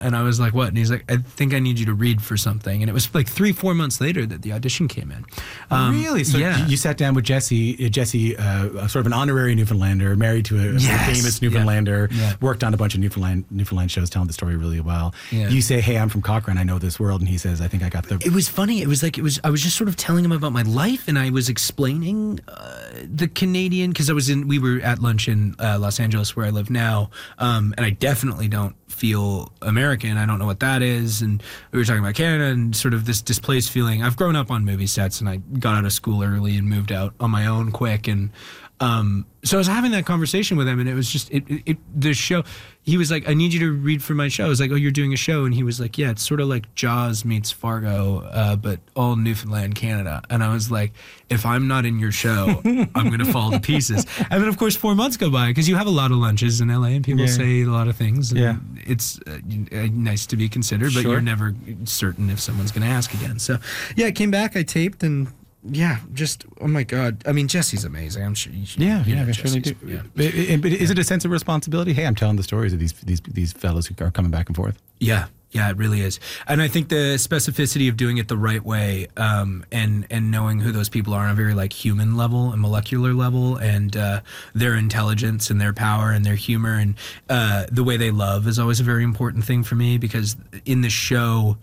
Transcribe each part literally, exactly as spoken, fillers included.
And I was like, what? And he's like, I think I need you to read for something. And it was like three, four months later that the audition came in. Um, really? So yeah. you sat down with Jesse, Jesse, uh, sort of an honorary Newfoundlander, married to a, yes. a famous Newfoundlander, yeah. Yeah. worked on a bunch of Newfoundland Newfoundland shows, telling the story really well. Yeah. You say, hey, I'm from Cochrane, I know this world. And he says, I think I got the... It was funny. It was like, it was, I was just sort of telling him about my life, and I was explaining uh, the Canadian, because I was in, we were at lunch in uh, Los Angeles, where I live now, um, and I definitely don't feel American. I don't know what that is. And we were talking about Canada and sort of this displaced feeling. I've grown up on movie sets, and I got out of school early and moved out on my own quick. And um, so I was having that conversation with him, and it was just, it, it, it the show, he was like, I need you to read for my show. I was like, oh, you're doing a show? And he was like, yeah, it's sort of like Jaws meets Fargo, uh, but all Newfoundland, Canada. And I was like, if I'm not in your show, I'm going to fall to pieces. And then, of course, four months go by, because you have a lot of lunches in L A, and people yeah. say a lot of things. And yeah. It's uh, nice to be considered, but sure. you're never certain if someone's going to ask again. So, yeah, I came back, I taped, and yeah, just, oh my God. I mean, Jesse's amazing. I'm sure you should. Yeah, yeah, I surely do. Yeah. But, but is it a sense of responsibility? Hey, I'm telling the stories of these these these fellows who are coming back and forth. Yeah, yeah, it really is. And I think the specificity of doing it the right way, um, and and knowing who those people are on a very like human level and molecular level, and uh, their intelligence and their power and their humor and uh, the way they love is always a very important thing for me, because in the show,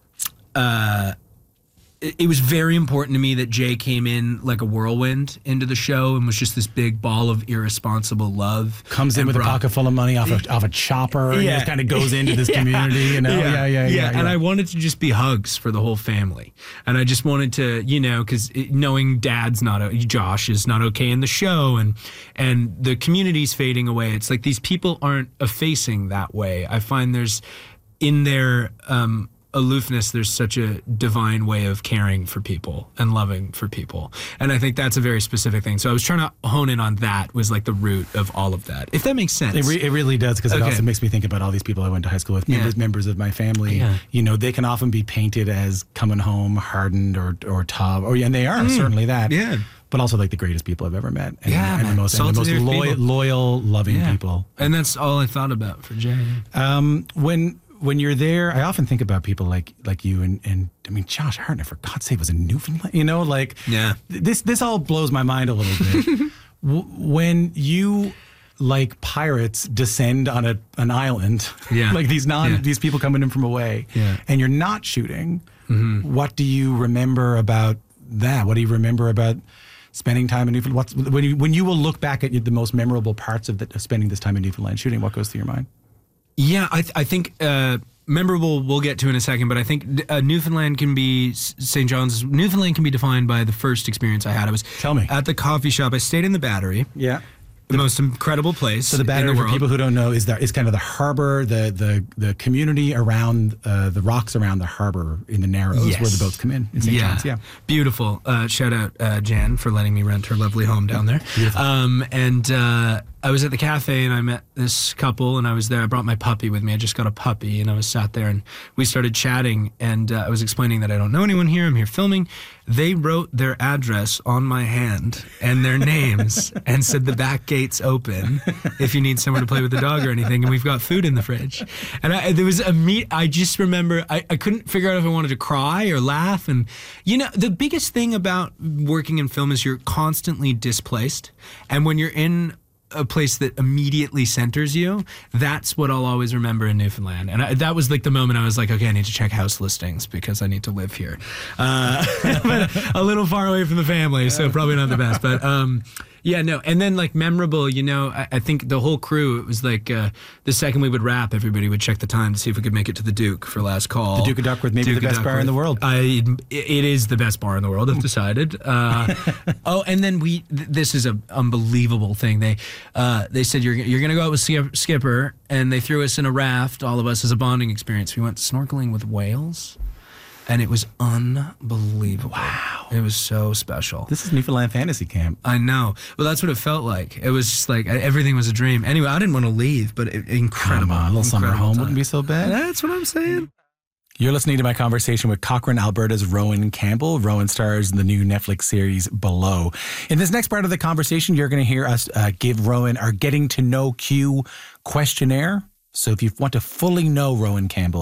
uh, it was very important to me that Jay came in like a whirlwind into the show and was just this big ball of irresponsible love. Comes in with brought, a pocket full of money off a, off a chopper yeah. and just kind of goes into this yeah. community, you know? Yeah. Yeah, yeah, yeah, yeah. yeah. And I wanted to just be hugs for the whole family. And I just wanted to, you know, because knowing Dad's not, Josh is not okay in the show, and and the community's fading away. It's like these people aren't effacing that way. I find there's, in their... Um, aloofness, there's such a divine way of caring for people and loving for people. And I think that's a very specific thing. So I was trying to hone in on that, was like the root of all of that, if that makes sense. It, re- it really does, because okay. it also makes me think about all these people I went to high school with, members, yeah. members of my family. Yeah. You know, they can often be painted as coming home hardened or or tough, or and they are mm. certainly that. Yeah. But also like the greatest people I've ever met. And, yeah, and the most, and the most loyal, loyal, loving yeah. people. And that's all I thought about for Jay. Um, when... When you're there, I often think about people like like you and, and I mean, Josh Hartnett, for God's sake, was in Newfoundland. You know, like yeah. this this all blows my mind a little bit. w- when you, like pirates, descend on a an island, yeah. like these non yeah. these people coming in from away, yeah. and you're not shooting, mm-hmm. what do you remember about that? What do you remember about spending time in Newfoundland? What's, when you when you will look back at the most memorable parts of, the, of spending this time in Newfoundland shooting, what goes through your mind? Yeah, I, th- I think uh, memorable we'll get to in a second, but I think uh, Newfoundland can be, Saint John's, Newfoundland can be defined by the first experience I had. I was Tell me. at the coffee shop. I stayed in the Battery. Yeah. The most incredible place. So the Battery, in the for people who don't know, is the, is kind of the harbor, the the the community around uh, the rocks around the harbor in the Narrows, yes. where the boats come in. in Saint Yeah. John's. Yeah, beautiful. Uh, shout out uh, Jan for letting me rent her lovely home down there. Beautiful. Um, and uh, I was at the cafe and I met this couple, and I was there. I brought my puppy with me. I just got a puppy, and I was sat there and we started chatting. And uh, I was explaining that I don't know anyone here. I'm here filming. They wrote their address on my hand and their names and said the back gate's open if you need somewhere to play with the dog or anything, and we've got food in the fridge. And I, there was a meet. I just remember I, I couldn't figure out if I wanted to cry or laugh. And you know, the biggest thing about working in film is you're constantly displaced, and when you're in a place that immediately centers you, that's what I'll always remember in Newfoundland. And I, that was like the moment I was like, okay, I need to check house listings because I need to live here. Uh, but a little far away from the family, so probably not the best. But um, yeah, no. And then like memorable, you know, I, I think the whole crew, it was like uh, the second we would wrap, everybody would check the time to see if we could make it to the Duke for last call. The Duke of Duckworth, maybe Duke the best bar in the world. I, it is the best bar in the world, I've decided. Uh, oh, and then we, th- this is an unbelievable thing. They uh, they said, you're, you're going to go out with Skip- Skipper, and they threw us in a raft, all of us, as a bonding experience. We went snorkeling with whales. And it was unbelievable. Wow. It was so special. This is Newfoundland Fantasy Camp. I know. Well, that's what it felt like. It was just like everything was a dream. Anyway, I didn't want to leave, but it, incredible. Come on, a little summer home time. Wouldn't be so bad. That's what I'm saying. You're listening to my conversation with Cochrane, Alberta's Rowan Campbell. Rowan stars in the new Netflix series Below. In this next part of the conversation, you're going to hear us uh, give Rowan our Getting to Know Q questionnaire. So if you want to fully know Rowan Campbell,